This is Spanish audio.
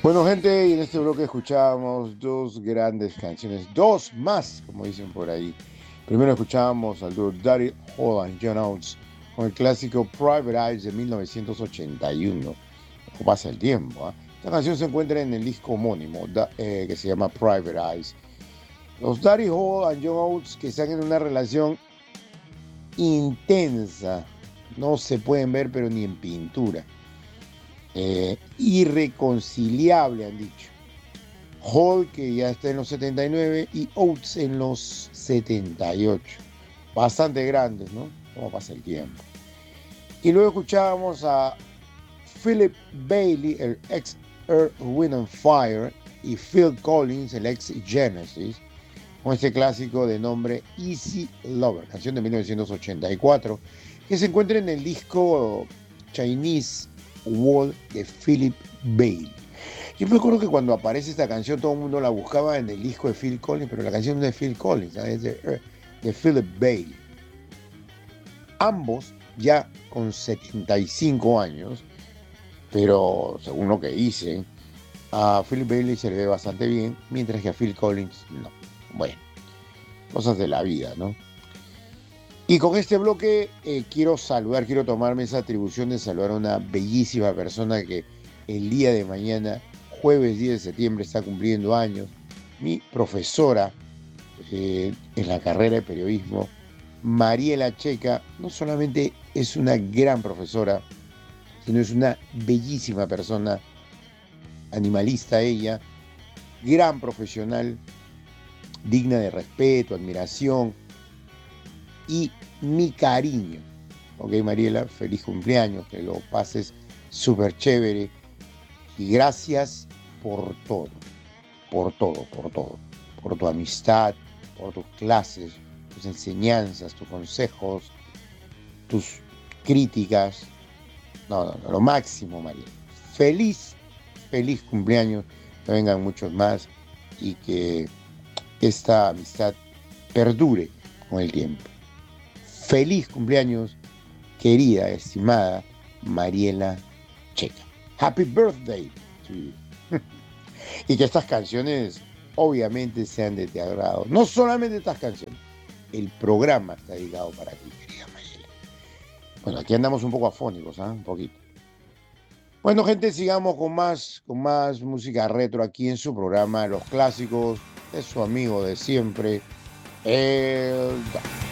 Bueno, gente, y en este bloque escuchábamos dos grandes canciones, dos más, como dicen por ahí. Primero escuchábamos al dúo Daddy Hall y John Oates con el clásico Private Eyes de 1981. ¿Cómo pasa el tiempo? Esta canción se encuentra en el disco homónimo que se llama Private Eyes. Los Daddy Hall y John Oates que están en una relación intensa, no se pueden ver pero ni en pintura. Irreconciliable, han dicho. Hall, que ya está en los 79, y Oates en los 78. Bastante grandes, ¿no? Cómo pasa el tiempo. Y luego escuchábamos a Philip Bailey, el ex Earth, Wind and Fire, y Phil Collins, el ex Genesis, con este clásico de nombre Easy Lover, canción de 1984, que se encuentra en el disco Chinese Wall de Philip Bailey. Yo me acuerdo que cuando aparece esta canción todo el mundo la buscaba en el disco de Phil Collins, pero la canción no es de Phil Collins, es de Philip Bailey. Ambos ya con 75 años, pero según lo que dicen, a Philip Bailey se le ve bastante bien, mientras que a Phil Collins no. Bueno, cosas de la vida, ¿no? Y con este bloque quiero tomarme esa atribución de saludar a una bellísima persona que el día de mañana, jueves 10 de septiembre, está cumpliendo años. Mi profesora en la carrera de periodismo, Mariela Checa, no solamente es una gran profesora, sino es una bellísima persona, animalista ella, gran profesional, digna de respeto, admiración y mi cariño. Ok, Mariela, feliz cumpleaños, que lo pases súper chévere y gracias por todo, por todo, por todo, por tu amistad, por tus clases, tus enseñanzas, tus consejos, tus críticas. No, no, no, lo máximo, Mariela. Feliz, feliz cumpleaños, que vengan muchos más y que esta amistad perdure con el tiempo. Feliz cumpleaños, querida, estimada Mariela Checa. Happy birthday to you. Y que estas canciones obviamente sean de tu agrado. No solamente estas canciones, el programa está dedicado para ti, querida Mariela. Bueno, aquí andamos un poco afónicos, ¿eh? Un poquito. Bueno, gente, sigamos con más música retro aquí en su programa, Los Clásicos, de su amigo de siempre, el